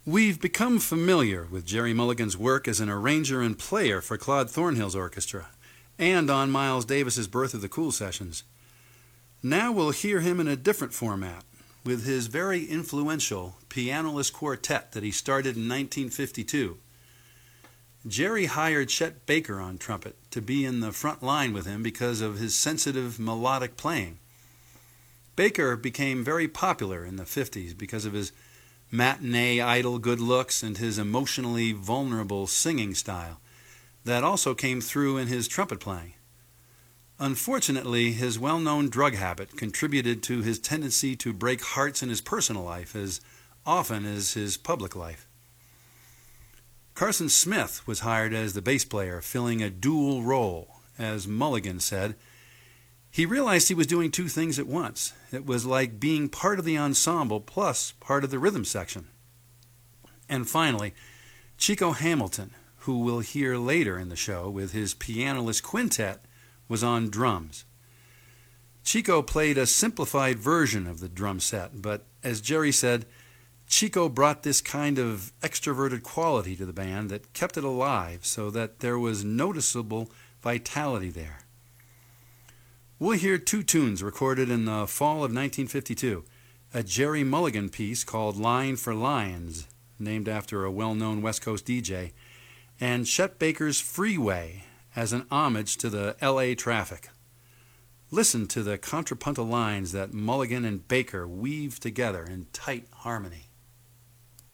We've become familiar with Gerry Mulligan's work as an arranger and player for Claude Thornhill's orchestra and on Miles Davis's Birth of the Cool sessions. Now we'll hear him in a different format with his very influential pianoless quartet that he started in 1952. Gerry hired Chet Baker on trumpet to be in the front line with him because of his sensitive melodic playing. Baker became very popular in the 50s because of his matinee idol good looks and his emotionally vulnerable singing style that also came through in his trumpet playing. Unfortunately, his well-known drug habit contributed to his tendency to break hearts in his personal life as often as his public life. Carson Smith was hired as the bass player, filling a dual role. As Mulligan said, he realized he was doing two things at once. It was like being part of the ensemble plus part of the rhythm section. And finally, Chico Hamilton, who we'll hear later in the show with his pianoless quintet, was on drums. Chico played a simplified version of the drum set, but as Gerry said, Chico brought this kind of extroverted quality to the band that kept it alive so that there was noticeable vitality there. We'll hear two tunes recorded in the fall of 1952, a Gerry Mulligan piece called Line for Lions, named after a well-known West Coast DJ, and Chet Baker's Freeway as an homage to the LA traffic. Listen to the contrapuntal lines that Mulligan and Baker weave together in tight harmony.